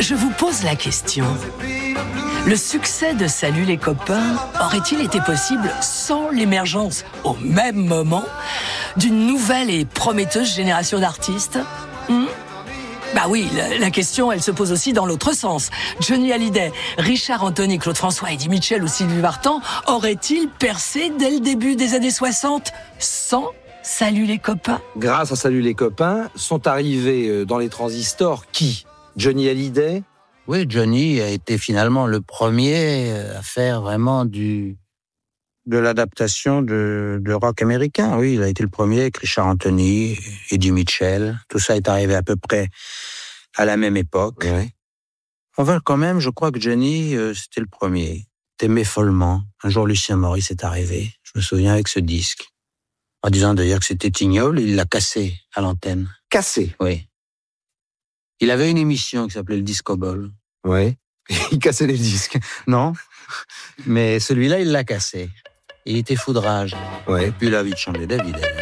Je vous pose la question. Le succès de Salut les copains aurait-il été possible sans l'émergence, au même moment, d'une nouvelle et prometteuse génération d'artistes ? Bah oui, la question, elle se pose aussi dans l'autre sens. Johnny Hallyday, Richard Anthony, Claude François, Eddie Mitchell ou Sylvie Vartan auraient-ils percé dès le début des années 60 sans Salut les copains ? Grâce à Salut les copains, sont arrivés dans les transistors qui ? Johnny Hallyday ? Oui, Johnny a été finalement le premier à faire vraiment de l'adaptation de rock américain. Oui, il a été le premier avec Richard Anthony, Eddie Mitchell. Tout ça est arrivé à peu près à la même époque. Ouais. Enfin, quand même, je crois que Johnny, c'était le premier. T'aimais follement. Un jour, Lucien Maurice est arrivé. Je me souviens avec ce disque. En disant d'ailleurs que c'était ignoble, il l'a cassé à l'antenne. Cassé ? Oui. Il avait une émission qui s'appelait le Disco Ball. Ouais. Il cassait les disques. Non, mais celui-là, il l'a cassé. Il était foudrage. Ouais. Et puis il a vite changé d'avis, d'ailleurs.